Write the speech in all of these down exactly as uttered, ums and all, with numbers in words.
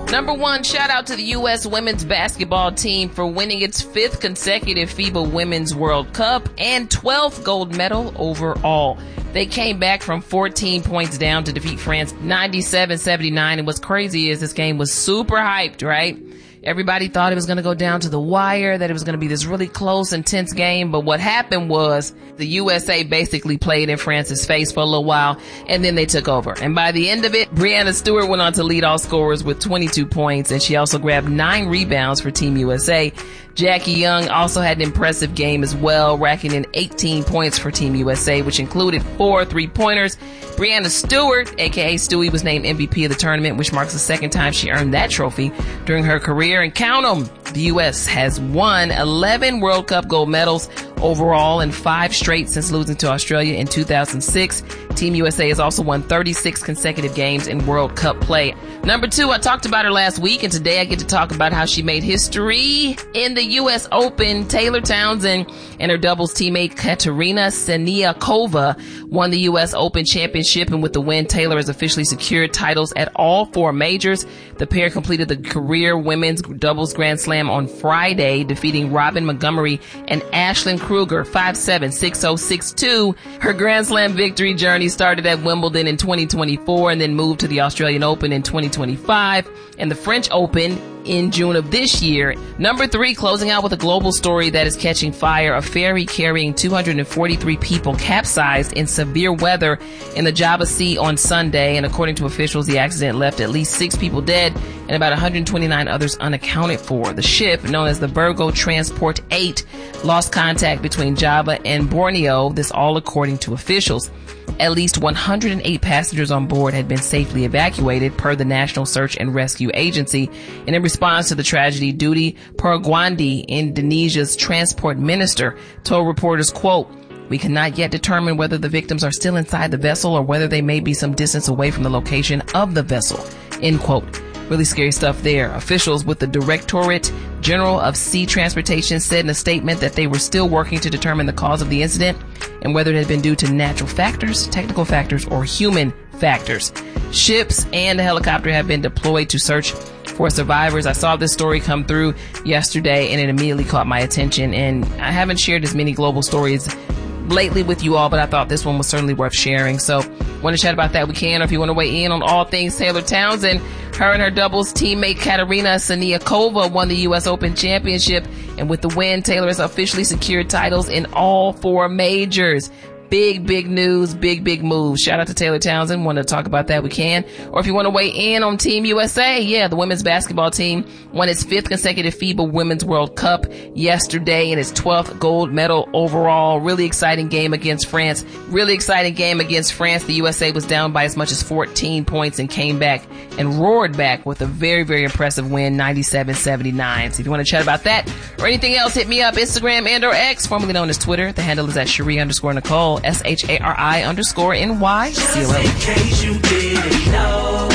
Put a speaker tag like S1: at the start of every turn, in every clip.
S1: Number one, shout out to the U S women's basketball team for winning its fifth consecutive FIBA Women's World Cup and twelfth gold medal overall. They came back from fourteen points down to defeat France ninety-seven seventy-nine. And what's crazy is this game was super hyped, right? Everybody thought it was going to go down to the wire, that it was going to be this really close, intense game. But what happened was the U S A basically played in France's face for a little while, and then they took over. And by the end of it, Breanna Stewart went on to lead all scorers with twenty-two points, and she also grabbed nine rebounds for Team U S A. Jackie Young also had an impressive game as well, racking in eighteen points for Team U S A, which included four three-pointers. Breanna Stewart, aka Stewie, was named M V P of the tournament, which marks the second time she earned that trophy during her career. And count 'em, the U S has won eleven World Cup gold medals overall and five straight since losing to Australia in two thousand six. Team U S A has also won thirty-six consecutive games in World Cup play. Number two, I talked about her last week, and today I get to talk about how she made history in the U S Open. Taylor Townsend and her doubles teammate Katerina Siniakova won the U S Open Championship, and with the win, Taylor has officially secured titles at all four majors. The pair completed the career women's doubles Grand Slam on Friday, defeating Robin Montgomery and Ashlyn Kruger five seven, six oh, six two. Her Grand Slam victory journey started at Wimbledon in twenty twenty-four and then moved to the Australian Open in twenty twenty-five and the French Open in June of this year. Number three, closing out with a global story that is catching fire. A ferry carrying two hundred forty-three people capsized in severe weather in the Java Sea on Sunday, and according to officials, the accident left at least six people dead and about one hundred twenty-nine others unaccounted for. The ship, known as the Virgo Transport eight, lost contact between Java and Borneo, this all according to officials. At least one hundred eight passengers on board had been safely evacuated, per the National Search and Rescue Agency. And in response to the tragedy, Duty Purwandi, Indonesia's transport minister, told reporters, quote, "We cannot yet determine whether the victims are still inside the vessel or whether they may be some distance away from the location of the vessel," end quote. Really scary stuff there. Officials with the Directorate General of Sea Transportation said in a statement that they were still working to determine the cause of the incident and whether it had been due to natural factors, technical factors, or human factors. Ships and a helicopter have been deployed to search for survivors. I saw this story come through yesterday and it immediately caught my attention, and I haven't shared as many global stories lately with you all, but I thought this one was certainly worth sharing. So want to chat about that, we can. Or if you want to weigh in on all things Taylor Townsend, her and her doubles teammate Katerina Siniakova won the U S Open Championship, and with the win, Taylor has officially secured titles in all four majors. Big, big news, big, big move. Shout out to Taylor Townsend. Want to talk about that, we can. Or if you want to weigh in on Team U S A, yeah, the women's basketball team won its fifth consecutive FIBA Women's World Cup yesterday and its twelfth gold medal overall. Really exciting game against France. Really exciting game against France. The U S A was down by as much as fourteen points and came back and roared back with a very, very impressive win, ninety-seven seventy-nine. So if you want to chat about that or anything else, hit me up, Instagram and or X, formerly known as Twitter. The handle is at Cherie underscore Nicole. S H A R I underscore N Y. See you later.
S2: In case you didn't know,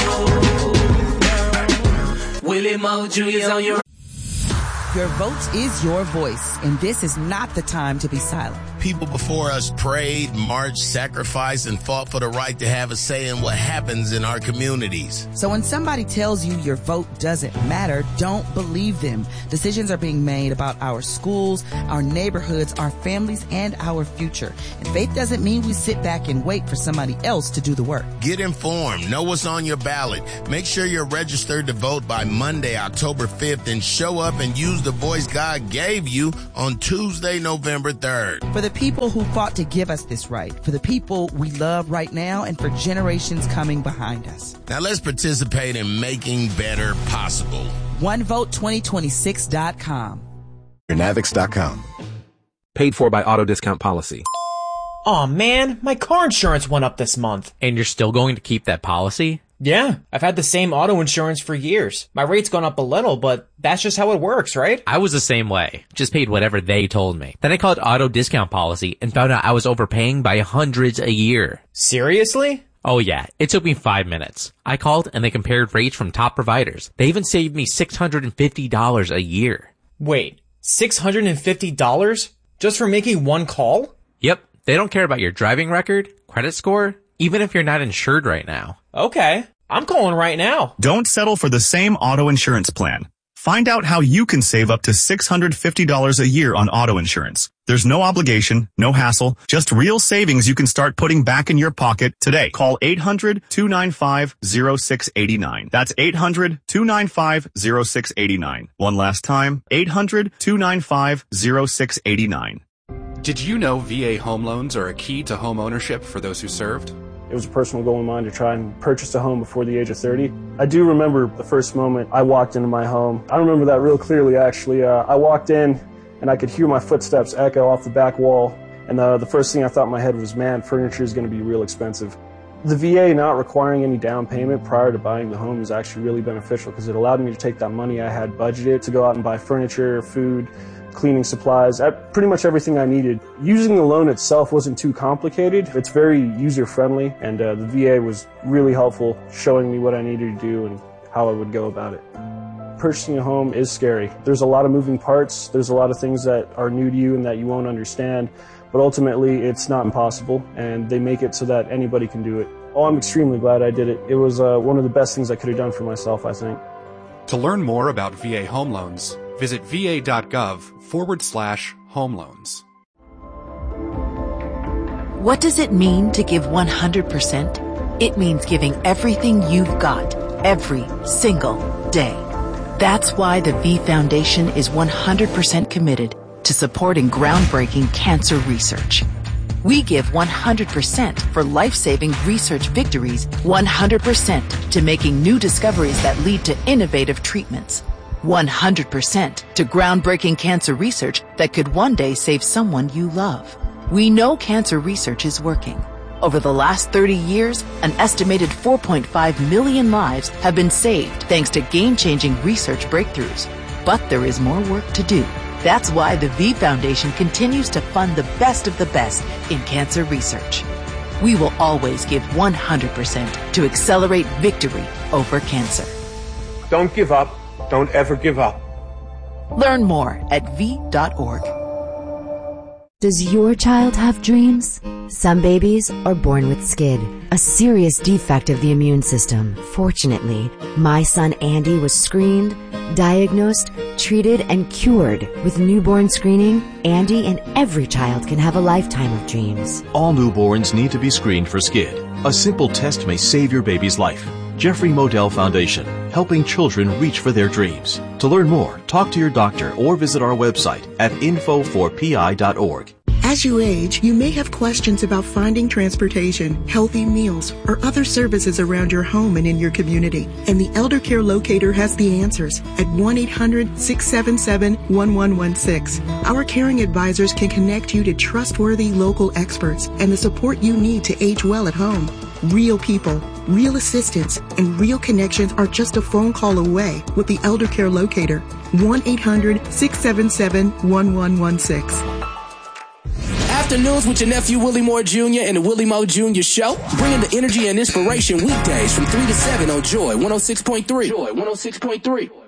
S2: Willie Mo Junior's on your...
S3: Your vote is your voice, and this is not the time to be silent.
S4: People before us prayed, marched, sacrificed, and fought for the right to have a say in what happens in our communities.
S3: So when somebody tells you your vote doesn't matter, don't believe them. Decisions are being made about our schools, our neighborhoods, our families, and our future. And faith doesn't mean we sit back and wait for somebody else to do the work.
S4: Get informed. Know what's on your ballot. Make sure you're registered to vote by Monday, October fifth, and show up and use the voice God gave you on Tuesday, November third.
S3: For the people who fought to give us this right, for the people we love right now, and for generations coming behind us.
S4: Now let's participate in making better possible.
S3: one vote twenty twenty-six dot com.
S5: Navix dot com.
S6: Paid for by Auto Discount Policy.
S7: Aw, man, my car insurance went up this month.
S8: And you're still going to keep that policy?
S7: Yeah, I've had the same auto insurance for years. My rate's gone up a little, but that's just how it works, right?
S8: I was the same way. Just paid whatever they told me. Then I called Auto Discount Policy and found out I was overpaying by hundreds a year.
S7: Seriously?
S8: Oh yeah, it took me five minutes. I called and they compared rates from top providers. They even saved me six hundred fifty dollars a year.
S7: Wait, six hundred fifty dollars? Just for making one call?
S8: Yep, they don't care about your driving record, credit score, even if you're not insured right now.
S7: Okay. I'm calling right now.
S9: Don't settle for the same auto insurance plan. Find out how you can save up to six hundred fifty dollars a year on auto insurance. There's no obligation, no hassle, just real savings you can start putting back in your pocket today. Call eight hundred, two nine five, zero six eight nine. That's eight hundred, two nine five, zero six eight nine. One last time, eight hundred, two nine five, zero six eight nine.
S10: Did you know V A home loans are a key to home ownership for those who served?
S11: It was a personal goal of mine to try and purchase a home before the age of thirty. I do remember the first moment I walked into my home. I remember that real clearly, actually. Uh, I walked in and I could hear my footsteps echo off the back wall. And uh, the first thing I thought in my head was, man, furniture is going to be real expensive. The V A not requiring any down payment prior to buying the home is actually really beneficial because it allowed me to take that money I had budgeted to go out and buy furniture, food, cleaning supplies, pretty much everything I needed. Using the loan itself wasn't too complicated. It's very user-friendly, and uh, the V A was really helpful, showing me what I needed to do and how I would go about it. Purchasing a home is scary. There's a lot of moving parts. There's a lot of things that are new to you and that you won't understand, but ultimately it's not impossible, and they make it so that anybody can do it. Oh, I'm extremely glad I did it. It was uh, one of the best things I could have done for myself, I think.
S10: To learn more about V A home loans, visit va.gov forward slash home loans.
S12: What does it mean to give one hundred percent? It means giving everything you've got, every single day. That's why the V Foundation is one hundred percent committed to supporting groundbreaking cancer research. We give one hundred percent for life-saving research victories, one hundred percent to making new discoveries that lead to innovative treatments, one hundred percent to groundbreaking cancer research that could one day save someone you love. We know cancer research is working. Over the last thirty years, an estimated four point five million lives have been saved thanks to game-changing research breakthroughs. But there is more work to do. That's why the V Foundation continues to fund the best of the best in cancer research. We will always give one hundred percent to accelerate victory over cancer.
S13: Don't give up. Don't ever give up.
S12: Learn more at v dot org.
S14: Does your child have dreams? Some babies are born with SCID, a serious defect of the immune system. Fortunately, my son Andy was screened, diagnosed, treated, and cured. With newborn screening, Andy and every child can have a lifetime of dreams.
S15: All newborns need to be screened for SCID. A simple test may save your baby's life. Jeffrey Modell Foundation, helping children reach for their dreams. To learn more, talk to your doctor or visit our website at info for p i dot org.
S16: As you age, you may have questions about finding transportation, healthy meals, or other services around your home and in your community. And the Elder Care Locator has the answers at one eight hundred, six seven seven, one one one six. Our caring advisors can connect you to trustworthy local experts and the support you need to age well at home. Real people, real assistance, and real connections are just a phone call away with the Elder Care Locator. one eight hundred, six seven seven, one one one six.
S17: Afternoons with your nephew Willie Moore Junior and the Willie Moore Junior Show, bringing the energy and inspiration weekdays from three to seven on Joy one oh six point three. Joy one oh six point three.